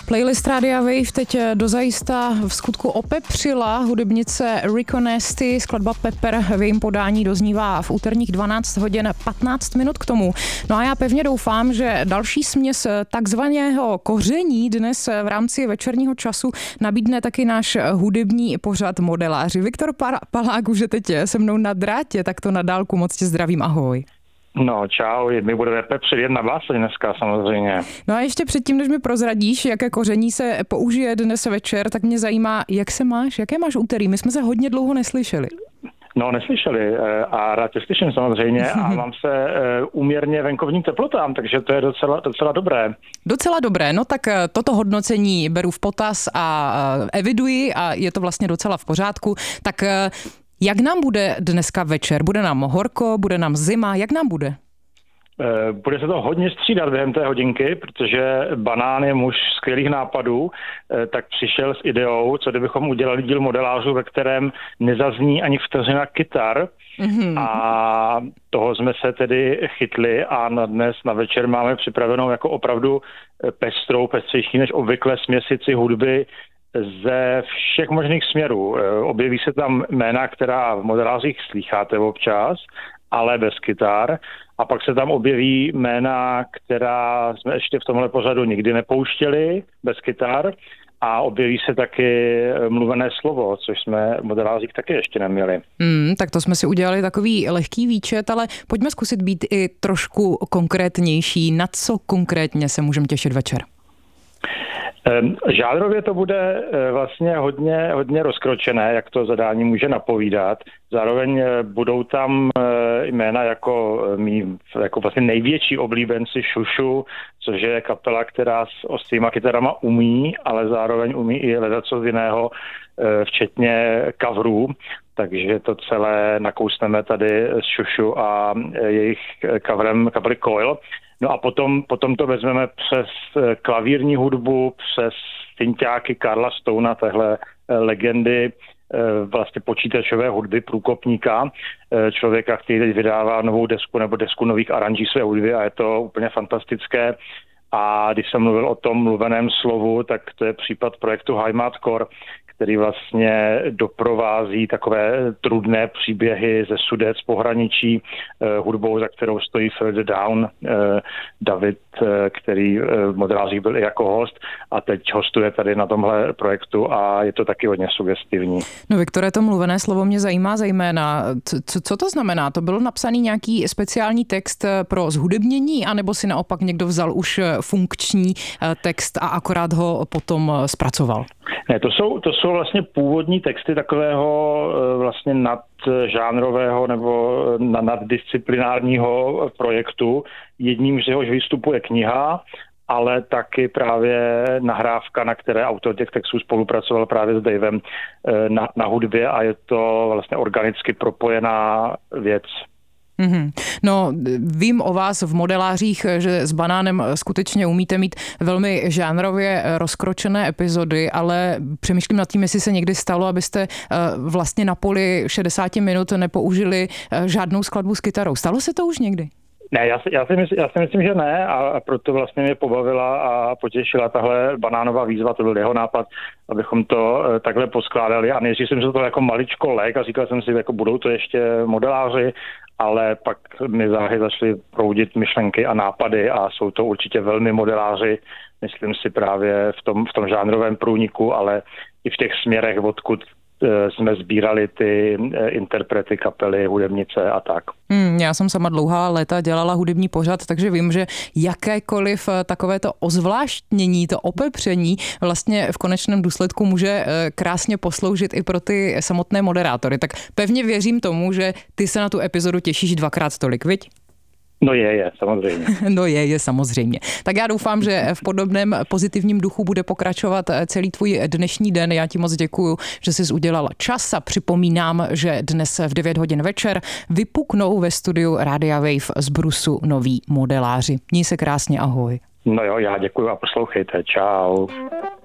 Playlist Rádia Wave teď dozajista v skutku opepřila hudebnice Rico Nasty. Skladba Pepper v jejím podání doznívá v úterních 12 hodin 15 minut k tomu. No a já pevně doufám, že další směs takzvaného koření dnes v rámci večerního času nabídne taky náš hudební pořad Modeláři. Viktor Palák už je teď se mnou na drátě, tak to na dálku moc tě zdravím, ahoj. No čau, my budeme pepřit jedna báseň dneska samozřejmě. No a ještě předtím, než mi prozradíš, jaké koření se použije dnes večer, tak mě zajímá, jak se máš, jaké máš úterý? My jsme se hodně dlouho neslyšeli. No, neslyšeli a rád tě slyším samozřejmě a mám se úměrně venkovním teplotám, takže to je docela dobré. Docela dobré, no tak toto hodnocení beru v potaz a eviduji a je to vlastně docela v pořádku. Tak jak nám bude dneska večer? Bude nám horko, bude nám zima, jak nám bude? Bude se to hodně střídat během té hodinky, protože Banán je muž skvělých nápadů, tak přišel s ideou, co kdybychom udělali díl Modelářů, ve kterém nezazní ani vteřina kytar. Mm-hmm. A toho jsme se tedy chytli a na dnes, na večer máme připravenou jako opravdu pestřejší než obvykle směsici hudby ze všech možných směrů. Objeví se tam jména, která v Modelářích slýcháte občas, ale bez kytar. A pak se tam objeví jména, která jsme ještě v tomhle pořadu nikdy nepouštěli, bez kytar. A objeví se taky mluvené slovo, což jsme v Modelářích taky ještě neměli. Tak to jsme si udělali takový lehký výčet, ale pojďme zkusit být i trošku konkrétnější. Na co konkrétně se můžeme těšit večer? Žánrově to bude vlastně hodně rozkročené, jak to zadání může napovídat. Zároveň budou tam jména jako vlastně největší oblíbenci Šušu, což je kapela, která s ostrýma kytarama umí, ale zároveň umí i ledacos jiného, včetně coverů. Takže to celé nakousneme tady s Šušu a jejich coverem kapely Coil. No a potom to vezmeme přes klavírní hudbu, přes synťáky Karla Stouna, téhle legendy vlastně počítačové hudby, průkopníka, člověka, který teď vydává novou desku nebo desku nových aranží své hudby a je to úplně fantastické. A když jsem mluvil o tom mluveném slovu, tak to je případ projektu Heimat Core, který vlastně doprovází takové trudné příběhy ze Sudets pohraničí hudbou, za kterou stojí Further Down, David, který v Modelářích byl i jako host a teď hostuje tady na tomhle projektu a je to taky hodně sugestivní. No Viktore, to mluvené slovo mě zajímá zejména. Co to znamená? To byl napsaný nějaký speciální text pro zhudebnění, anebo si naopak někdo vzal už funkční text a akorát ho potom zpracoval? Ne, to jsou vlastně původní texty takového vlastně nadžánrového nebo naddisciplinárního projektu. Jedním z jehož výstupů je kniha, ale taky právě nahrávka, na které autor těch textů spolupracoval právě s Davem na hudbě a je to vlastně organicky propojená věc. Mm-hmm. No, vím o vás v Modelářích, že s Banánem skutečně umíte mít velmi žánrově rozkročené epizody, ale přemýšlím nad tím, jestli se někdy stalo, abyste vlastně na poli 60 minut nepoužili žádnou skladbu s kytarou. Stalo se to už někdy? Ne, já si myslím, že ne a proto vlastně mě pobavila a potěšila tahle Banánová výzva, to byl jeho nápad, abychom to takhle poskládali a nejdřív jsem se to jako maličko lek a říkal jsem si, jako budou to ještě Modeláři, ale pak mi záhy začaly proudit myšlenky a nápady a jsou to určitě velmi Modeláři, myslím si právě v tom žánrovém průniku, ale i v těch směrech, odkud jsme sbírali ty interprety, kapely, hudebnice a tak. Já jsem sama dlouhá léta dělala hudební pořad, takže vím, že jakékoliv takovéto ozvláštnění, to opepření vlastně v konečném důsledku může krásně posloužit i pro ty samotné moderátory. Tak pevně věřím tomu, že ty se na tu epizodu těšíš dvakrát tolik, viď? No je, samozřejmě. No je, samozřejmě. Tak já doufám, že v podobném pozitivním duchu bude pokračovat celý tvůj dnešní den. Já ti moc děkuju, že jsi udělala čas a připomínám, že dnes v 9 hodin večer vypuknou ve studiu Rádia Wave z Brusu noví Modeláři. Měj se krásně, ahoj. No jo, já děkuju a poslouchejte. Čau.